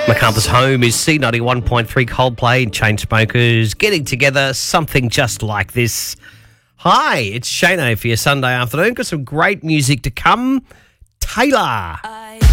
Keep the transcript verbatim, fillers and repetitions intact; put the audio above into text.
MacArthur's Home is C ninety-one point three Coldplay, Chainsmokers, getting together, something just like this. Hi, it's Shano for your Sunday afternoon. Got some great music to come. Taylor.